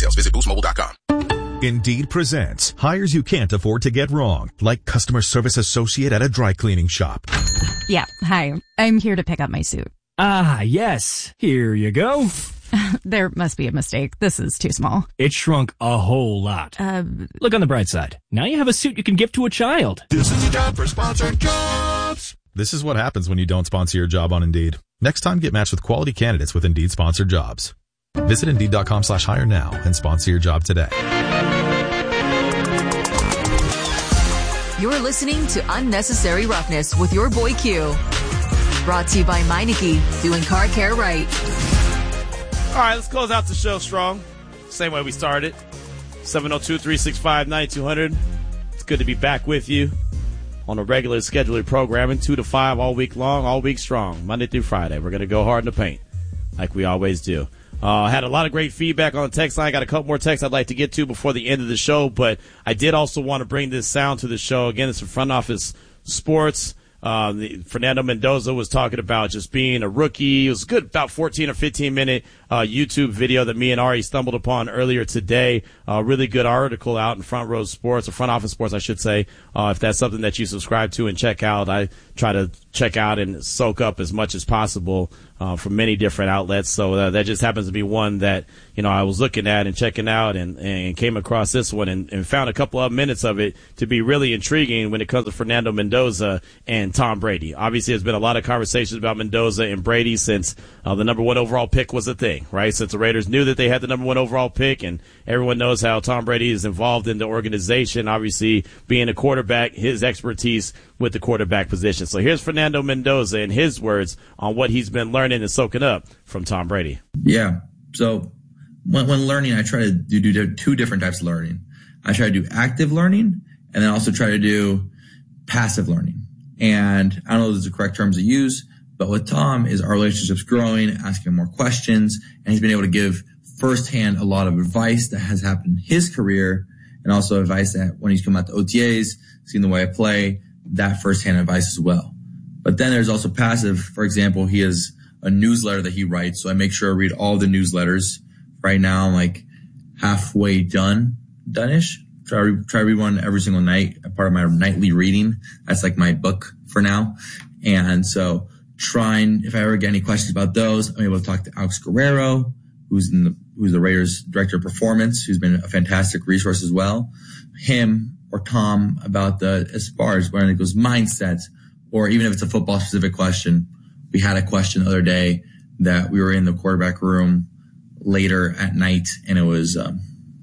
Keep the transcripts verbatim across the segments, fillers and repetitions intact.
details. Visit boost mobile dot com. Indeed presents hires you can't afford to get wrong, like customer service associate at a dry cleaning shop. Yeah, hi. I'm here to pick up my suit. Ah, yes. Here you go. There must be a mistake. This is too small. It shrunk a whole lot. Uh, Look on the bright side. Now you have a suit you can give to a child. This is your job for sponsored jobs. This is what happens when you don't sponsor your job on Indeed. Next time, get matched with quality candidates with Indeed sponsored jobs. Visit Indeed.com slash hire now and sponsor your job today. You're listening to Unnecessary Roughness with your boy Q. Brought to you by Meineke, doing car care right. All right, let's close out the show strong. Same way we started. seven oh two, three six five, nine two hundred. It's good to be back with you on a regular scheduled programming, two to five all week long, all week strong, Monday through Friday. We're going to go hard in the paint like we always do. Uh, had a lot of great feedback on the text line. Got a couple more texts I'd like to get to before the end of the show, but I did also want to bring this sound to the show. Again, it's from Front Office Sports. Uh, the, Fernando Mendoza was talking about just being a rookie. It was good, about fourteen or fifteen minute uh, YouTube video that me and Ari stumbled upon earlier today. A uh, really good article out in Front Row Sports, or Front Office Sports, I should say. Uh, if that's something that you subscribe to and check out, I try to check out and soak up as much as possible uh, from many different outlets. So uh, that just happens to be one that, you know, I was looking at and checking out and, and came across this one and, and found a couple of minutes of it to be really intriguing when it comes to Fernando Mendoza and Tom Brady. Obviously, there's been a lot of conversations about Mendoza and Brady since uh, the number one overall pick was a thing, right? Since the Raiders knew that they had the number one overall pick, and everyone knows how Tom Brady is involved in the organization, obviously being a quarterback, his expertise with the quarterback position. So here's Fernando Mendoza and his words on what he's been learning and soaking up from Tom Brady. Yeah. So when, when learning, I try to do, do two different types of learning. I try to do active learning and then also try to do passive learning. And I don't know if those are the correct terms to use, but with Tom is our relationship's growing, asking more questions, and he's been able to give firsthand a lot of advice that has happened in his career, and also advice that when he's come out to O T As, seeing the way I play, that firsthand advice as well. But then there's also passive. For example, he has a newsletter that he writes, so I make sure I read all the newsletters. Right now, I'm like halfway done, done-ish. Try to, try to read one every single night, a part of my nightly reading. That's like my book for now. And so trying, if I ever get any questions about those, I'm able to talk to Alex Guerrero, who's in the, who's the Raiders director of performance, who's been a fantastic resource as well. Him or Tom about the, as far as when it goes mindset, or even if it's a football specific question. We had a question the other day that we were in the quarterback room later at night, and it was, um,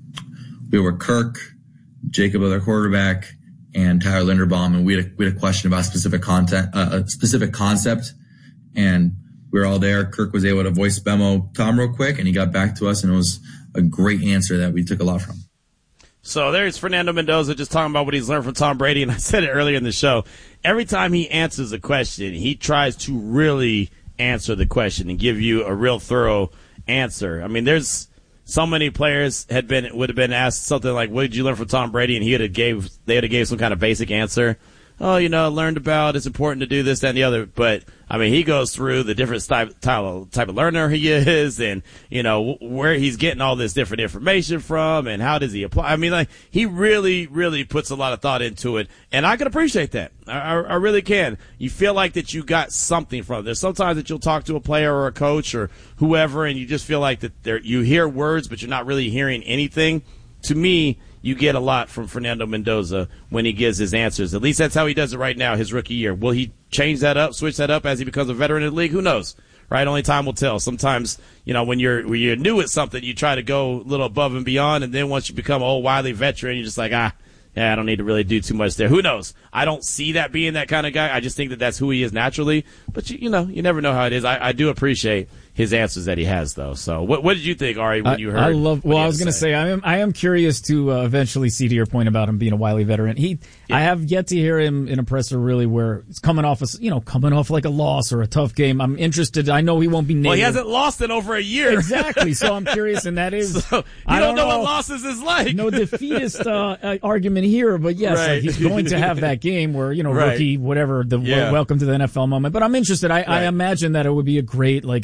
we were Kirk, Jacob, other quarterback, and Tyler Linderbaum, and we had a, we had a question about specific content, uh, a specific concept, and we were all there. Kirk was able to voice memo Tom real quick, and he got back to us, and it was a great answer that we took a lot from. So there's Fernando Mendoza just talking about what he's learned from Tom Brady, and I said it earlier in the show. Every time he answers a question, he tries to really answer the question and give you a real thorough answer. I mean, there's so many players had been would have been asked something like, "What did you learn from Tom Brady?" and he had gave they had gave some kind of basic answer. Oh, you know, I learned about it's important to do this, that, and the other. But I mean, he goes through the different type type of, type of learner he is, and you know where he's getting all this different information from, and how does he apply. I mean, like he really, really puts a lot of thought into it, and I can appreciate that. I, I, I really can. You feel like that you got something from it. There's sometimes that you'll talk to a player or a coach or whoever, and you just feel like that there you hear words, but you're not really hearing anything. To me, you get a lot from Fernando Mendoza when he gives his answers. At least that's how he does it right now, his rookie year. Will he change that up, switch that up as he becomes a veteran in the league? Who knows, right? Only time will tell. Sometimes, you know, when you're when you're new at something, you try to go a little above and beyond, and then once you become an old, wily veteran, you're just like, ah, yeah, I don't need to really do too much there. Who knows? I don't see that being that kind of guy. I just think that that's who he is naturally. But, you, you know, you never know how it is. I, I do appreciate his answers that he has, though. So what what did you think, Ari, when you heard? I love. Well, I was going to say say I am I am curious to uh, eventually see to your point about him being a wily veteran. He yeah. I have yet to hear him in a presser really where it's coming off a, you know coming off like a loss or a tough game. I'm interested. I know he won't be native. Well, he hasn't lost in over a year. Exactly. So I'm curious, and that is so, you I don't, don't know, know what losses is like. No defeatist uh, argument here, but yes, right. like he's going to have that game where you know right. rookie whatever the yeah. welcome to the N F L moment. But I'm interested. I, right. I imagine that it would be a great like informative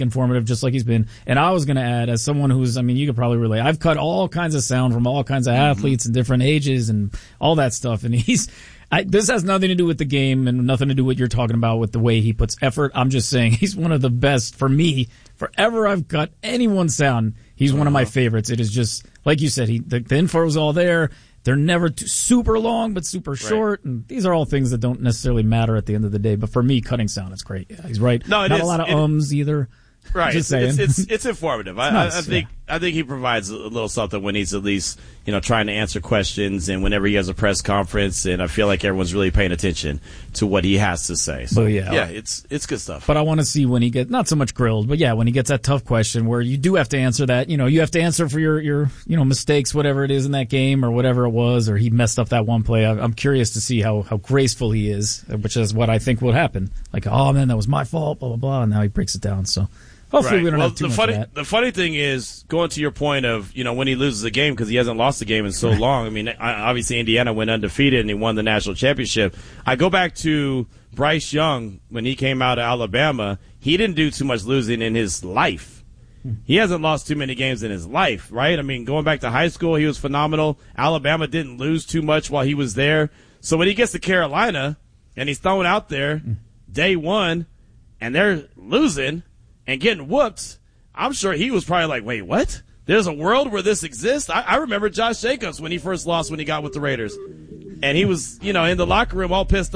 supportive, just like he's been. And I was going to add, as someone who's, I mean, you could probably relate. I've cut all kinds of sound from all kinds of mm-hmm. athletes and different ages and all that stuff. And he's, I, this has nothing to do with the game and nothing to do with what you're talking about with the way he puts effort. I'm just saying he's one of the best for me. Forever I've cut anyone's sound, he's uh-huh. one of my favorites. It is just, like you said, he the, the info is all there. They're never too, super long, but super short. Right. And these are all things that don't necessarily matter at the end of the day. But for me, cutting sound is great. Yeah, he's right. No, it Not is, a lot of it, ums either. Right. Just it's, saying. It's, it's, it's informative. It's I, nice, I, I think yeah. I think he provides a little something when he's at least, you know, trying to answer questions and whenever he has a press conference, and I feel like everyone's really paying attention to what he has to say. So, but yeah. yeah, it's it's good stuff. But I want to see when he gets, not so much grilled, but yeah, when he gets that tough question where you do have to answer that, you know, you have to answer for your, your you know, mistakes, whatever it is in that game or whatever it was, or he messed up that one play. I'm curious to see how, how graceful he is, which is what I think will happen. Like, oh man, that was my fault, blah, blah, blah, and now he breaks it down, so. Hopefully right. we don't well, have too the much funny, of that. The funny thing is, going to your point of, you know, when he loses a game because he hasn't lost a game in so right. long. I mean, obviously Indiana went undefeated and he won the national championship. I go back to Bryce Young when he came out of Alabama. He didn't do too much losing in his life. He hasn't lost too many games in his life, right? I mean, going back to high school, he was phenomenal. Alabama didn't lose too much while he was there. So when he gets to Carolina and he's thrown out there day one and they're losing and getting whooped, I'm sure he was probably like, wait, what? There's a world where this exists? I, I remember Josh Jacobs when he first lost when he got with the Raiders. And he was, you know, in the locker room all pissed